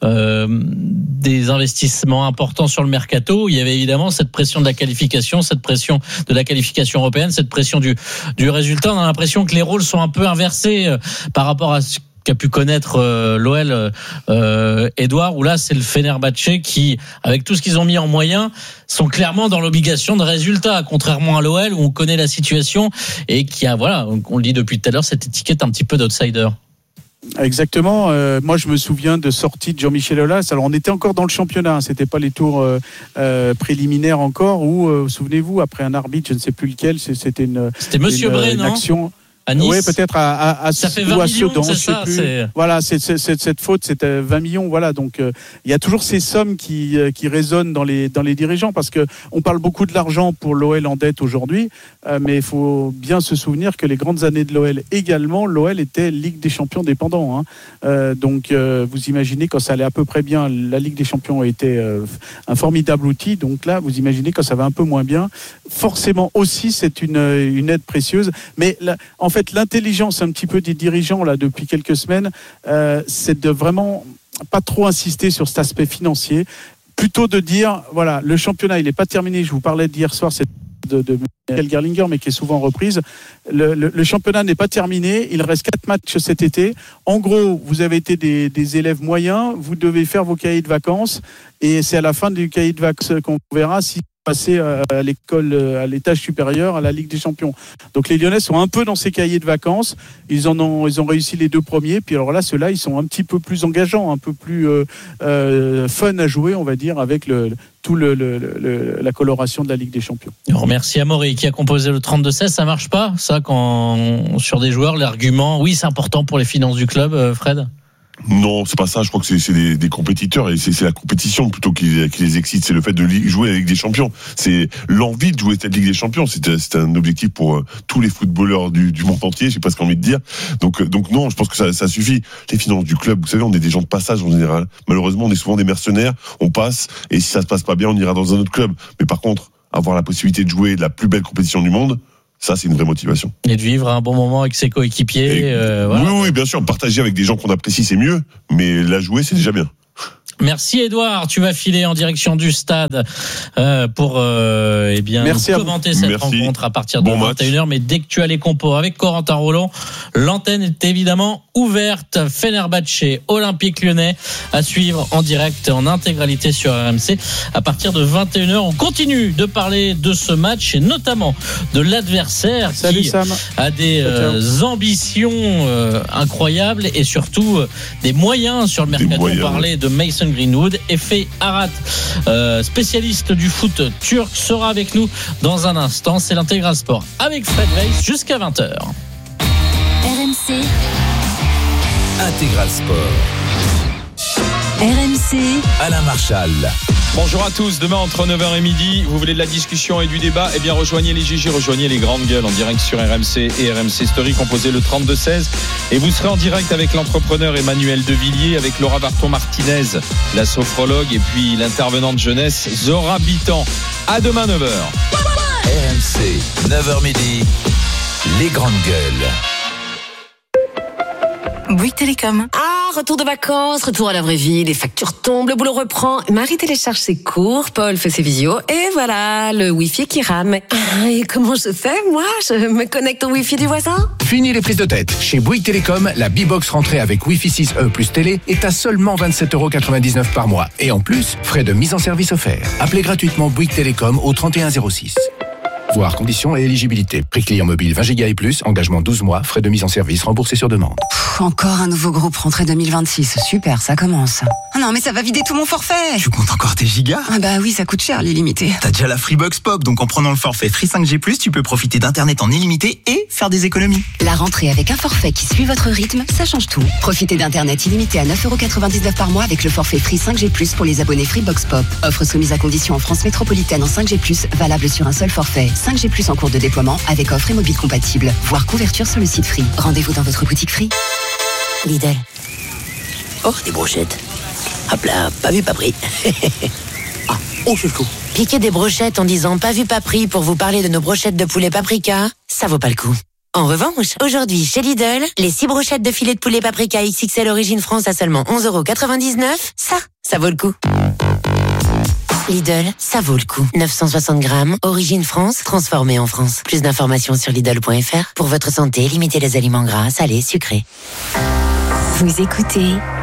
des investissements importants sur le mercato? Il y avait évidemment cette pression de la qualification, cette pression de la qualification européenne, cette pression du résultat. On a l'impression que les rôles sont un peu inversés par rapport à ce qu'a pu connaître l'OL, Édouard, où là c'est le Fenerbahçe qui, avec tout ce qu'ils ont mis en moyens, sont clairement dans l'obligation de résultat, contrairement à l'OL où on connaît la situation et qui a, voilà, on le dit depuis tout à l'heure, cette étiquette un petit peu d'outsider. Exactement. Moi, je me souviens de sortie de Jean-Michel Aulas. Alors, on était encore dans le championnat. C'était pas les tours préliminaires encore. Où, souvenez-vous, après un arbitre, je ne sais plus lequel, c'était Monsieur Bray, non ? Action. À Nice. Oui, peut-être à ça fait 20 millions, Sedan, c'est ça. Voilà, cette faute, c'était 20 millions. Voilà, donc il y a toujours ces sommes qui résonnent dans les dirigeants, parce que on parle beaucoup de l'argent pour l'OL en dette aujourd'hui, mais il faut bien se souvenir que les grandes années de l'OL également, l'OL était Ligue des Champions dépendant. Donc vous imaginez quand ça allait à peu près bien, la Ligue des Champions a été un formidable outil. Donc là, vous imaginez quand ça va un peu moins bien, forcément aussi c'est une aide précieuse. Mais là, en fait, l'intelligence un petit peu des dirigeants là depuis quelques semaines, c'est de vraiment pas trop insister sur cet aspect financier, plutôt de dire voilà, le championnat il n'est pas terminé. Je vous parlais d'hier soir, c'est de Michael Gerlinger, mais qui est souvent reprise. Le championnat n'est pas terminé, il reste 4 matchs cet été. En gros, vous avez été des élèves moyens, vous devez faire vos cahiers de vacances, et c'est à la fin du cahier de vacances qu'on verra si passer à l'école, à l'étage supérieur, à la Ligue des Champions. Donc les Lyonnais sont un peu dans ces cahiers de vacances. Ils ont réussi les 2 premiers. Puis alors là, ceux-là, ils sont un petit peu plus engageants, un peu plus fun à jouer, on va dire, avec la coloration de la Ligue des Champions. On remercie Amaury qui a composé le 32-16. Ça marche pas, ça, quand sur des joueurs, l'argument, oui, c'est important pour les finances du club, Fred? Non, c'est pas ça. Je crois que c'est des compétiteurs et c'est la compétition plutôt qui les excite. C'est le fait de jouer la Ligue des Champions. C'est l'envie de jouer cette Ligue des Champions. C'est un objectif pour tous les footballeurs du monde entier. Je sais pas ce qu'on a envie de dire. Donc non, je pense que ça suffit. Les finances du club, vous savez, on est des gens de passage en général. Malheureusement, on est souvent des mercenaires. On passe et si ça se passe pas bien, on ira dans un autre club. Mais par contre, avoir la possibilité de jouer la plus belle compétition du monde, ça, c'est une vraie motivation. Et de vivre un bon moment avec ses coéquipiers. Voilà. Oui, bien sûr. Partager avec des gens qu'on apprécie, c'est mieux. Mais la jouer, c'est déjà bien. Merci Edouard, tu vas filer en direction du stade pour commenter cette rencontre à partir de 21h. Mais dès que tu as les compos avec Corentin Roland, l'antenne est évidemment ouverte. Fenerbahçe, Olympique Lyonnais à suivre en direct en intégralité sur RMC à partir de 21h. On continue de parler de ce match et notamment de l'adversaire qui a des ambitions incroyables et surtout des moyens sur le mercato. On parlait de Mason Greenwood. Efe Arat, spécialiste du foot turc, sera avec nous dans un instant. C'est l'Intégral Sport avec Fred Weiss jusqu'à 20h. RMC Intégral Sport. RMC Alain Marchal. Bonjour à tous, demain entre 9h et midi, vous voulez de la discussion et du débat, eh bien rejoignez les GG, rejoignez les grandes gueules en direct sur RMC et RMC Story, composez le 32-16 et vous serez en direct avec l'entrepreneur Emmanuel Devilliers, avec Laura Barton-Martinez, la sophrologue et puis l'intervenante jeunesse Zora Bitan. À demain 9h. RMC, 9h midi, les grandes gueules. Bouygues Télécom. Retour de vacances, retour à la vraie vie, les factures tombent, le boulot reprend. Marie télécharge ses cours, Paul fait ses visios, et voilà, le Wi-Fi qui rame. Et comment je fais, moi? Je me connecte au Wi-Fi du voisin? Fini les prises de tête. Chez Bouygues Télécom, la B-Box rentrée avec Wi-Fi 6E plus télé est à seulement 27,99€ par mois. Et en plus, frais de mise en service offerts. Appelez gratuitement Bouygues Télécom au 3106. Voir conditions et éligibilité. Prix client mobile 20 Go et plus, engagement 12 mois, frais de mise en service remboursés sur demande. Encore un nouveau groupe rentrée 2026. Super, ça commence. Oh non, mais ça va vider tout mon forfait. Tu comptes encore tes gigas? Ah bah oui, ça coûte cher l'illimité. T'as déjà la Freebox Pop, donc en prenant le forfait Free 5G+, tu peux profiter d'internet en illimité et faire des économies. La rentrée avec un forfait qui suit votre rythme, ça change tout. Profitez d'internet illimité à 9,99€ par mois avec le forfait Free 5G+, pour les abonnés Freebox Pop. Offre soumise à condition en France métropolitaine en 5G+, valable sur un seul forfait. 5G+, en cours de déploiement avec offre et mobile compatible. Voir couverture sur le site Free. Rendez-vous dans votre boutique Free. Lidl. Oh, des brochettes. Hop là, pas vu, pas pris. Oh, c'est le coup. Piquer des brochettes en disant pas vu, pas pris pour vous parler de nos brochettes de poulet paprika, ça vaut pas le coup. En revanche, aujourd'hui, chez Lidl, les 6 brochettes de filet de poulet paprika XXL Origine France à seulement 11,99€, ça vaut le coup. Lidl, ça vaut le coup. 960 grammes, origine France, transformé en France. Plus d'informations sur Lidl.fr. Pour votre santé, limitez les aliments gras, salés, sucrés. Vous écoutez